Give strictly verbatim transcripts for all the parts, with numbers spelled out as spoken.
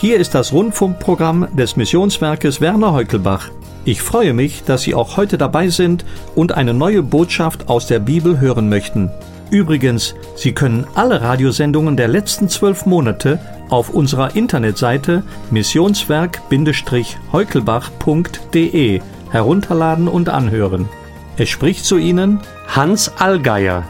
Hier ist das Rundfunkprogramm des Missionswerkes Werner Heukelbach. Ich freue mich, dass Sie auch heute dabei sind und eine neue Botschaft aus der Bibel hören möchten. Übrigens, Sie können alle Radiosendungen der letzten zwölf Monate auf unserer Internetseite missionswerk Heukelbach punkt de herunterladen und anhören. Es spricht zu Ihnen Hans Allgeier.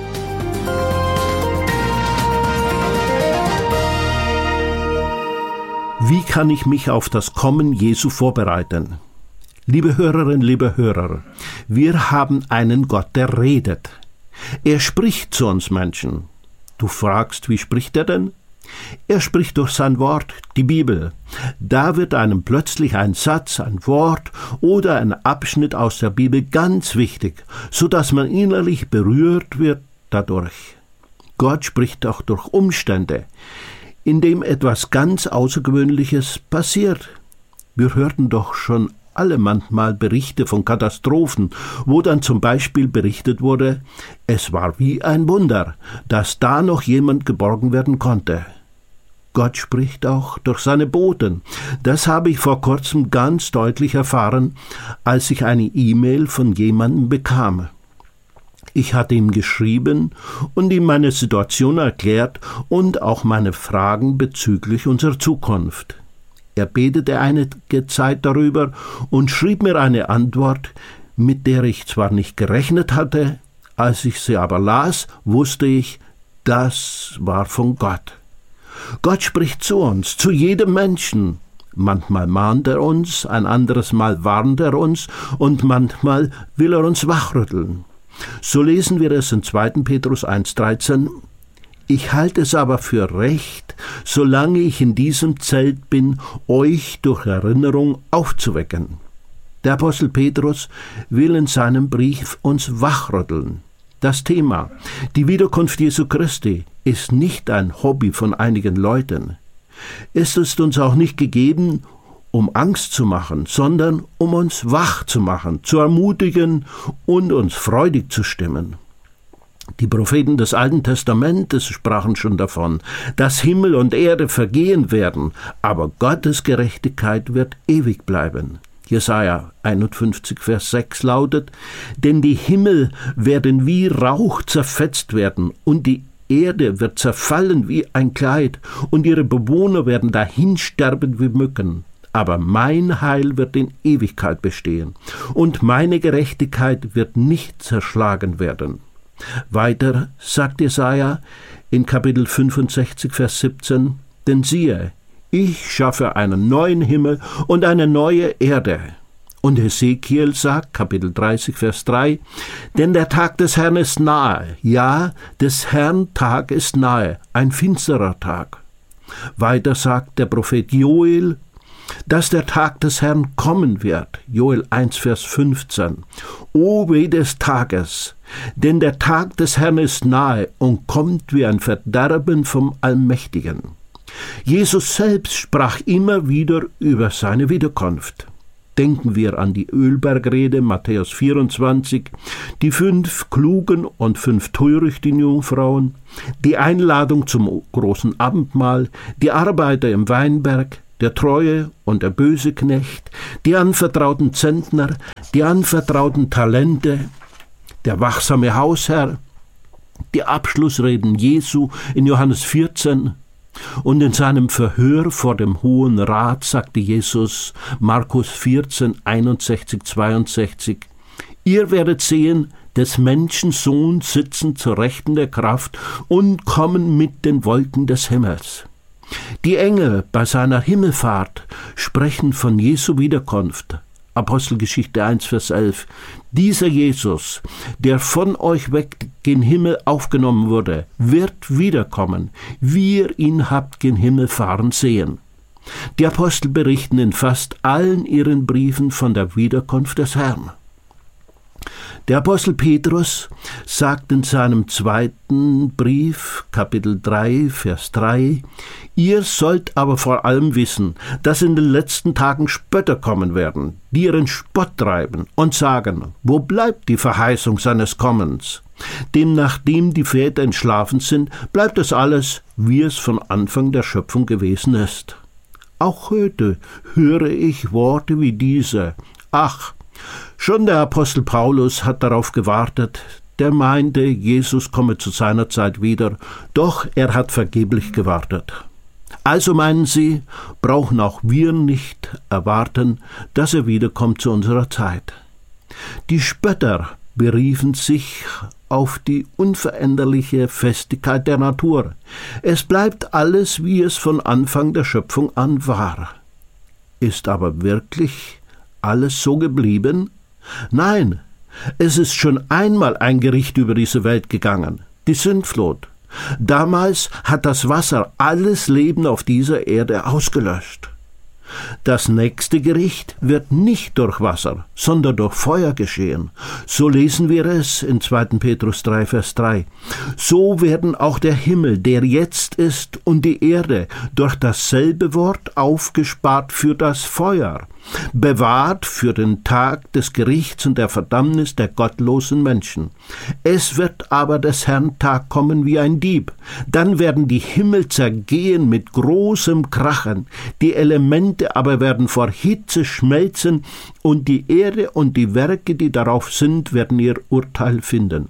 Wie kann ich mich auf das Kommen Jesu vorbereiten? Liebe Hörerinnen, liebe Hörer, wir haben einen Gott, der redet. Er spricht zu uns Menschen. Du fragst, wie spricht er denn? Er spricht durch sein Wort, die Bibel. Da wird einem plötzlich ein Satz, ein Wort oder ein Abschnitt aus der Bibel ganz wichtig, so dass man innerlich berührt wird dadurch. Gott spricht auch durch Umstände, in dem etwas ganz Außergewöhnliches passiert. Wir hörten doch schon alle manchmal Berichte von Katastrophen, wo dann zum Beispiel berichtet wurde, es war wie ein Wunder, dass da noch jemand geborgen werden konnte. Gott spricht auch durch seine Boten. Das habe ich vor kurzem ganz deutlich erfahren, als ich eine E-Mail von jemandem bekam. Ich hatte ihm geschrieben und ihm meine Situation erklärt und auch meine Fragen bezüglich unserer Zukunft. Er betete einige Zeit darüber und schrieb mir eine Antwort, mit der ich zwar nicht gerechnet hatte, als ich sie aber las, wusste ich, das war von Gott. Gott spricht zu uns, zu jedem Menschen. Manchmal mahnt er uns, ein anderes Mal warnt er uns und manchmal will er uns wachrütteln. So lesen wir es in zweiten Petrus eins dreizehn. Ich halte es aber für recht, solange ich in diesem Zelt bin, euch durch Erinnerung aufzuwecken. Der Apostel Petrus will in seinem Brief uns wachrütteln. Das Thema, die Wiederkunft Jesu Christi, ist nicht ein Hobby von einigen Leuten. Es ist uns auch nicht gegeben, um Angst zu machen, sondern um uns wach zu machen, zu ermutigen und uns freudig zu stimmen. Die Propheten des Alten Testamentes sprachen schon davon, dass Himmel und Erde vergehen werden, aber Gottes Gerechtigkeit wird ewig bleiben. Jesaja einundfünfzig, Vers sechs lautet, denn die Himmel werden wie Rauch zerfetzt werden und die Erde wird zerfallen wie ein Kleid und ihre Bewohner werden dahinsterben wie Mücken. Aber mein Heil wird in Ewigkeit bestehen und meine Gerechtigkeit wird nicht zerschlagen werden. Weiter sagt Jesaja in Kapitel fünfundsechzig, Vers siebzehn, denn siehe, ich schaffe einen neuen Himmel und eine neue Erde. Und Hesekiel sagt, Kapitel dreißig, Vers drei, denn der Tag des Herrn ist nahe, ja, des Herrn Tag ist nahe, ein finsterer Tag. Weiter sagt der Prophet Joel, dass der Tag des Herrn kommen wird. Joel eins, Vers fünfzehn. O weh des Tages, denn der Tag des Herrn ist nahe und kommt wie ein Verderben vom Allmächtigen. Jesus selbst sprach immer wieder über seine Wiederkunft. Denken wir an die Ölbergrede, Matthäus vierundzwanzig, die fünf klugen und fünf törichten Jungfrauen, die Einladung zum großen Abendmahl, die Arbeiter im Weinberg, der treue und der böse Knecht, die anvertrauten Zentner, die anvertrauten Talente, der wachsame Hausherr, die Abschlussreden Jesu in Johannes vierzehn und in seinem Verhör vor dem Hohen Rat sagte Jesus, Markus vierzehn, einundsechzig, zweiundsechzig, ihr werdet sehen, des Menschen Sohn sitzen zur Rechten der Kraft und kommen mit den Wolken des Himmels. Die Engel bei seiner Himmelfahrt sprechen von Jesu Wiederkunft. Apostelgeschichte eins, Vers elf. Dieser Jesus, der von euch weg gen Himmel aufgenommen wurde, wird wiederkommen, wie ihr ihn habt gen Himmel fahren sehen. Die Apostel berichten in fast allen ihren Briefen von der Wiederkunft des Herrn. Der Apostel Petrus sagt in seinem zweiten Brief, Kapitel drei, Vers drei, ihr sollt aber vor allem wissen, dass in den letzten Tagen Spötter kommen werden, die ihren Spott treiben und sagen, wo bleibt die Verheißung seines Kommens? Denn nachdem die Väter entschlafen sind, bleibt es alles, wie es von Anfang der Schöpfung gewesen ist. Auch heute höre ich Worte wie diese. Ach, schon der Apostel Paulus hat darauf gewartet, der meinte, Jesus komme zu seiner Zeit wieder, doch er hat vergeblich gewartet. Also meinen Sie, brauchen auch wir nicht erwarten, dass er wiederkommt zu unserer Zeit. Die Spötter beriefen sich auf die unveränderliche Festigkeit der Natur. Es bleibt alles, wie es von Anfang der Schöpfung an war. Ist aber wirklich alles so geblieben? Nein, es ist schon einmal ein Gericht über diese Welt gegangen, die Sintflut. Damals hat das Wasser alles Leben auf dieser Erde ausgelöscht. Das nächste Gericht wird nicht durch Wasser, sondern durch Feuer geschehen. So lesen wir es in zweiten Petrus drei, Vers drei. So werden auch der Himmel, der jetzt ist, und die Erde durch dasselbe Wort aufgespart für das Feuer, bewahrt für den Tag des Gerichts und der Verdammnis der gottlosen Menschen. Es wird aber des Herrn Tag kommen wie ein Dieb. Dann werden die Himmel zergehen mit großem Krachen, die Elemente aber werden vor Hitze schmelzen, und die Erde und die Werke, die darauf sind, werden ihr Urteil finden.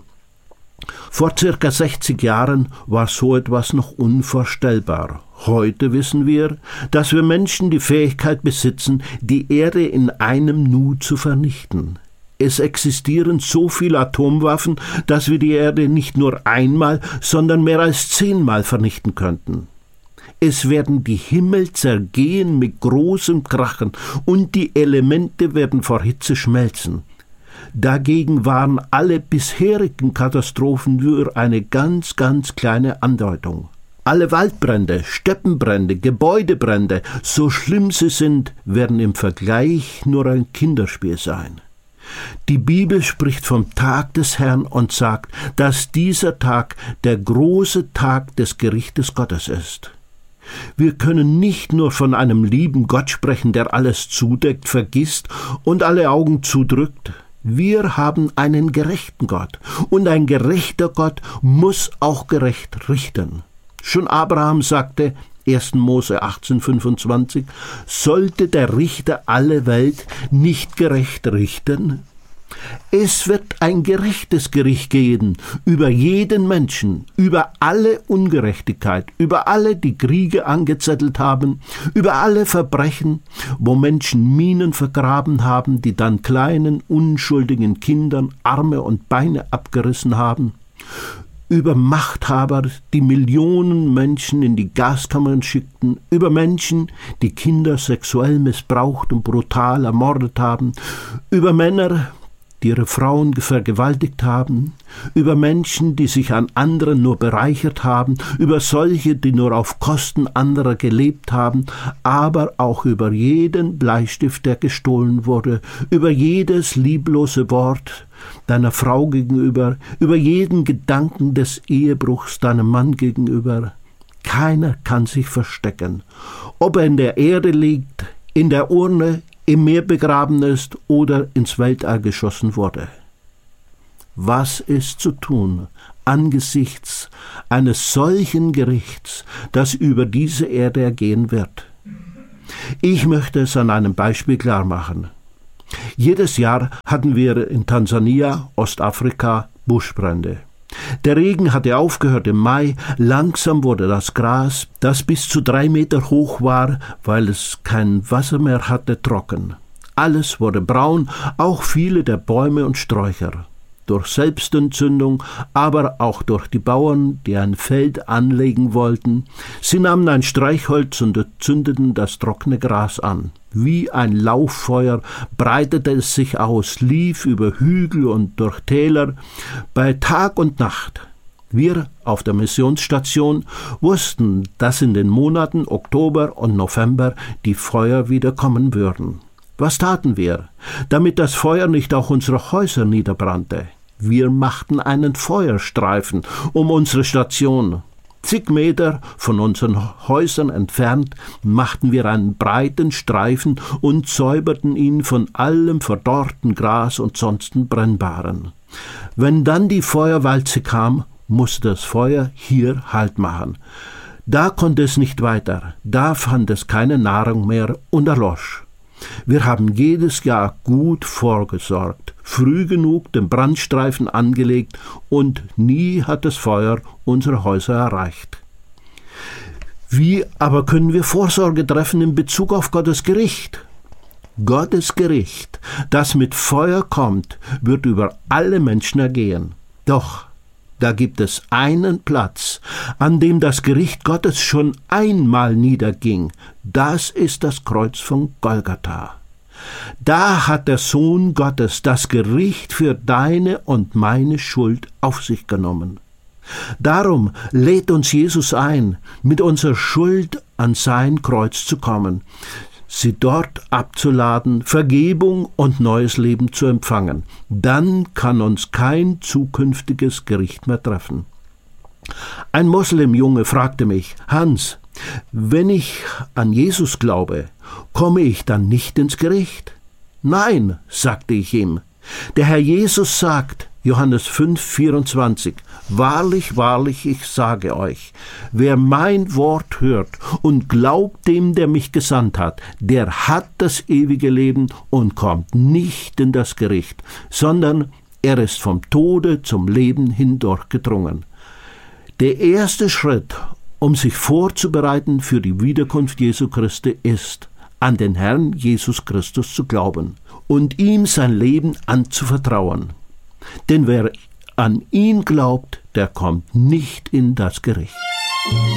Vor circa sechzig Jahren war so etwas noch unvorstellbar. Heute wissen wir, dass wir Menschen die Fähigkeit besitzen, die Erde in einem Nu zu vernichten. Es existieren so viele Atomwaffen, dass wir die Erde nicht nur einmal, sondern mehr als zehnmal vernichten könnten. Es werden die Himmel zergehen mit großem Krachen, und die Elemente werden vor Hitze schmelzen. Dagegen waren alle bisherigen Katastrophen nur eine ganz, ganz kleine Andeutung. Alle Waldbrände, Steppenbrände, Gebäudebrände, so schlimm sie sind, werden im Vergleich nur ein Kinderspiel sein. Die Bibel spricht vom Tag des Herrn und sagt, dass dieser Tag der große Tag des Gerichtes Gottes ist. Wir können nicht nur von einem lieben Gott sprechen, der alles zudeckt, vergisst und alle Augen zudrückt. Wir haben einen gerechten Gott, und ein gerechter Gott muss auch gerecht richten. Schon Abraham sagte, erster Mose achtzehn fünfundzwanzig, sollte der Richter alle Welt nicht gerecht richten? Es wird ein gerechtes Gericht geben über jeden Menschen, über alle Ungerechtigkeit, über alle, die Kriege angezettelt haben, über alle Verbrechen, wo Menschen Minen vergraben haben, die dann kleinen, unschuldigen Kindern Arme und Beine abgerissen haben, über Machthaber, die Millionen Menschen in die Gaskammern schickten, über Menschen, die Kinder sexuell missbraucht und brutal ermordet haben, über Männer, die ihre Frauen vergewaltigt haben, über Menschen, die sich an anderen nur bereichert haben, über solche, die nur auf Kosten anderer gelebt haben, aber auch über jeden Bleistift, der gestohlen wurde, über jedes lieblose Wort deiner Frau gegenüber, über jeden Gedanken des Ehebruchs deinem Mann gegenüber. Keiner kann sich verstecken, ob er in der Erde liegt, in der Urne, im Meer begraben ist oder ins Weltall geschossen wurde. Was ist zu tun angesichts eines solchen Gerichts, das über diese Erde ergehen wird? Ich möchte es an einem Beispiel klar machen. Jedes Jahr hatten wir in Tansania, Ostafrika, Buschbrände. Der Regen hatte aufgehört im Mai, langsam wurde das Gras, das bis zu drei Meter hoch war, weil es kein Wasser mehr hatte, trocken. Alles wurde braun, auch viele der Bäume und Sträucher. Durch Selbstentzündung, aber auch durch die Bauern, die ein Feld anlegen wollten. Sie nahmen ein Streichholz und zündeten das trockene Gras an. Wie ein Lauffeuer breitete es sich aus, lief über Hügel und durch Täler, bei Tag und Nacht. Wir auf der Missionsstation wussten, dass in den Monaten Oktober und November die Feuer wieder kommen würden. Was taten wir, damit das Feuer nicht auch unsere Häuser niederbrannte? Wir machten einen Feuerstreifen um unsere Station. Zig Meter von unseren Häusern entfernt machten wir einen breiten Streifen und säuberten ihn von allem verdorrten Gras und sonstigen Brennbaren. Wenn dann die Feuerwalze kam, musste das Feuer hier Halt machen. Da konnte es nicht weiter, da fand es keine Nahrung mehr und erlosch. Wir haben jedes Jahr gut vorgesorgt, früh genug den Brandstreifen angelegt und nie hat das Feuer unsere Häuser erreicht. Wie aber können wir Vorsorge treffen in Bezug auf Gottes Gericht? Gottes Gericht, das mit Feuer kommt, wird über alle Menschen ergehen. Doch da gibt es einen Platz, an dem das Gericht Gottes schon einmal niederging. Das ist das Kreuz von Golgatha. Da hat der Sohn Gottes das Gericht für deine und meine Schuld auf sich genommen. Darum lädt uns Jesus ein, mit unserer Schuld an sein Kreuz zu kommen, sie dort abzuladen, Vergebung und neues Leben zu empfangen. Dann kann uns kein zukünftiges Gericht mehr treffen. Ein Moslemjunge fragte mich: Hans, wenn ich an Jesus glaube, komme ich dann nicht ins Gericht? Nein, sagte ich ihm. Der Herr Jesus sagt, Johannes fünf, vierundzwanzig, wahrlich, wahrlich, ich sage euch, wer mein Wort hört und glaubt dem, der mich gesandt hat, der hat das ewige Leben und kommt nicht in das Gericht, sondern er ist vom Tode zum Leben hindurchgedrungen. Der erste Schritt, um sich vorzubereiten für die Wiederkunft Jesu Christi, ist, an den Herrn Jesus Christus zu glauben und ihm sein Leben anzuvertrauen. Denn wer an ihn glaubt, der kommt nicht in das Gericht.